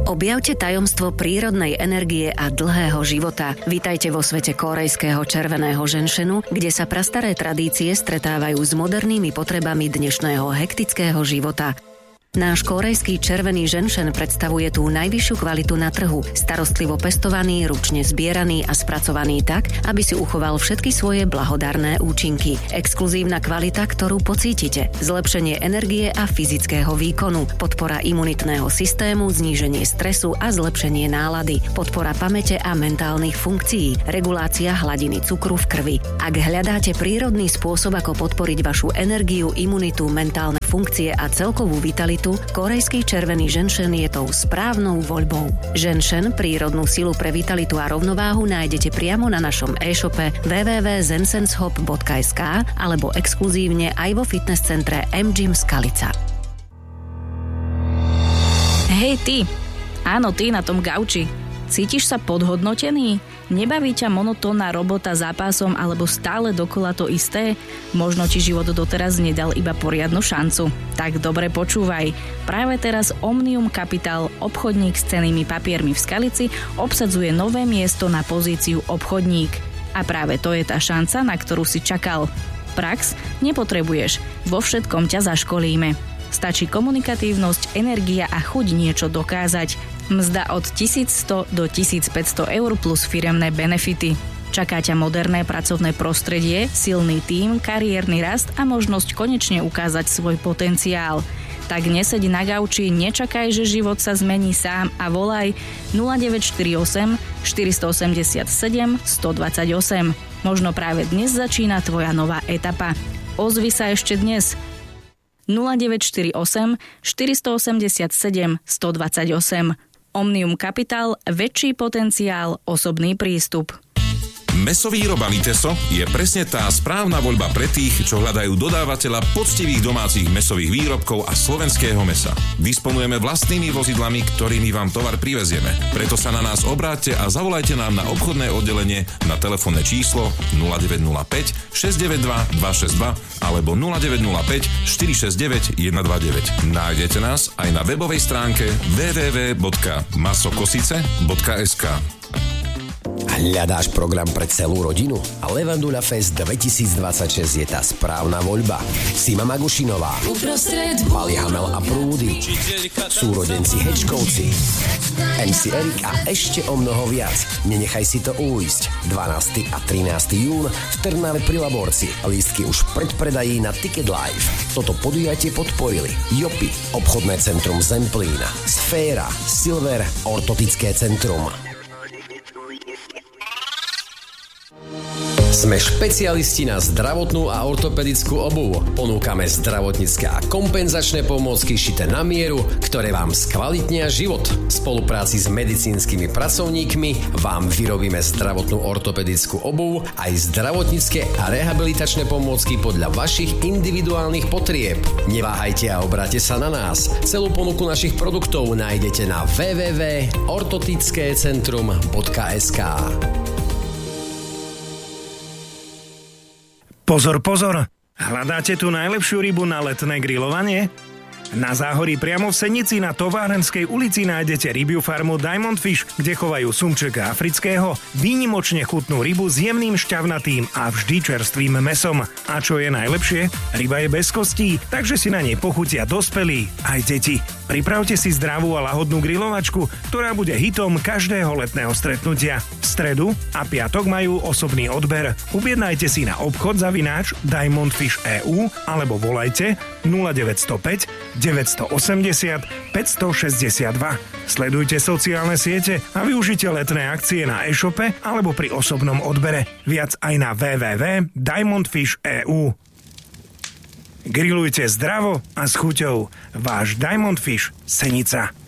Objavte tajomstvo prírodnej energie a dlhého života. Vitajte vo svete kórejského červeného ženšenu, kde sa prastaré tradície stretávajú s modernými potrebami dnešného hektického života. Náš kórejský červený ženšen predstavuje tú najvyššiu kvalitu na trhu, starostlivo pestovaný, ručne zbieraný a spracovaný tak, aby si uchoval všetky svoje blahodárne účinky. Exkluzívna kvalita, ktorú pocítite, zlepšenie energie a fyzického výkonu, podpora imunitného systému, zníženie stresu a zlepšenie nálady, podpora pamäte a mentálnych funkcií, regulácia hladiny cukru v krvi. Ak hľadáte prírodný spôsob, ako podporiť vašu energiu, imunitu, mentálne funkcie a celkovú vitalitu, kórejský červený ženšen je tou správnou voľbou. Ženšen, prírodnú silu pre vitalitu a rovnováhu nájdete priamo na našom e-shope www.zensenshop.sk alebo exkluzívne aj vo fitness centre M-Gym Skalica. Hej ty, áno ty na tom gauči. Cítiš sa podhodnotený? Nebaví ťa monotónna robota za pásom alebo stále dokola to isté? Možno ti život doteraz nedal iba poriadnu šancu. Tak dobre počúvaj. Práve teraz Omnium Capital, obchodník s cennými papiermi v Skalici, obsadzuje nové miesto na pozíciu obchodník. A práve to je tá šanca, na ktorú si čakal. Prax nepotrebuješ. Vo všetkom ťa zaškolíme. Stačí komunikatívnosť, energia a chuť niečo dokázať. Mzda od 1100 do 1500 eur plus firemné benefity. Čaká ťa moderné pracovné prostredie, silný tím, kariérny rast a možnosť konečne ukázať svoj potenciál. Tak neseď na gauči, nečakaj, že život sa zmení sám a volaj 0948 487 128. Možno práve dnes začína tvoja nová etapa. Ozvi sa ešte dnes. 0948 487 128. Omnium Capital, väčší potenciál, osobný prístup. Mäsový robaný Teso je presne tá správna voľba pre tých, čo hľadajú dodávateľa poctivých domácich mäsových výrobkov a slovenského mäsa. Disponujeme vlastnými vozidlami, ktorými vám tovar privezieme. Preto sa na nás obráťte a zavolajte nám na obchodné oddelenie na telefónne číslo 0905 692 262 alebo 0905 469 129. Nájdete nás aj na webovej stránke www.masokosice.sk. Hľadáš program pre celú rodinu? A Levandula Fest 2026 je tá správna voľba. Sima Magušinová, Pali Hamel a Prúdy, súrodenci Hečkovci, MC Erik a ešte o mnoho viac. Nenechaj si to ujsť. 12. a 13. jún v Trnave pri Laborci. Lístky už v predpredají na Ticket Live. Toto podujatie podporili Jopi, obchodné centrum Zemplína, Sféra, Silver, ortotické centrum. Sme špecialisti na zdravotnú a ortopedickú obuv. Ponúkame zdravotnícke a kompenzačné pomôcky šité na mieru, ktoré vám skvalitnia život. V spolupráci s medicínskymi pracovníkmi vám vyrobíme zdravotnú ortopedickú obuv aj zdravotnícke a rehabilitačné pomôcky podľa vašich individuálnych potrieb. Neváhajte a obráťte sa na nás. Celú ponuku našich produktov nájdete na www.ortotickecentrum.sk. Pozor, pozor! Hľadáte tú najlepšiu rybu na letné grilovanie? Na Záhorí priamo v Senici na Továrenskej ulici nájdete rybiu farmu Diamond Fish, kde chovajú sumčeka afrického, výnimočne chutnú rybu s jemným šťavnatým a vždy čerstvým mäsom. A čo je najlepšie? Ryba je bez kostí, takže si na nej pochutia dospelí aj deti. Pripravte si zdravú a lahodnú grilovačku, ktorá bude hitom každého letného stretnutia. V stredu a piatok majú osobný odber. Objednajte si na obchod@diamondfish.eu alebo volajte 0905 980 562. Sledujte sociálne siete a využite letné akcie na e-shope alebo pri osobnom odbere. Viac aj na www.diamondfish.eu. Grillujte zdravo a s chuťou. Váš Diamond Fish Senica.